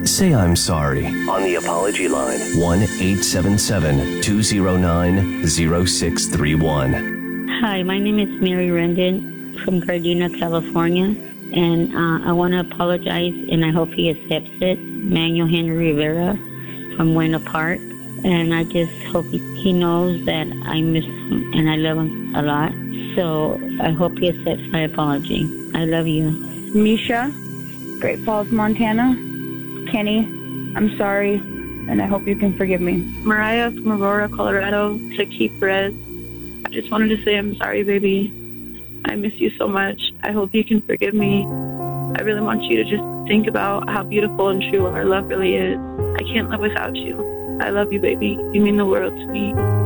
Say I'm sorry on the apology line. 1-877-209-0631. Hi, my name is Mary Rendon from Gardena, California, and I want to apologize, and I hope he accepts it. Manuel Henry Rivera from Buena Park, and I just hope he knows that I miss him and I love him a lot. So I hope he accepts my apology. I love you. Misha, Great Falls, Montana. Kenny, I'm sorry, and I hope you can forgive me. Mariah from Aurora, Colorado, to Keith Perez. I just wanted to say I'm sorry, baby. I miss you so much. I hope you can forgive me. I really want you to just think about how beautiful and true our love really is. I can't live without you. I love you, baby. You mean the world to me.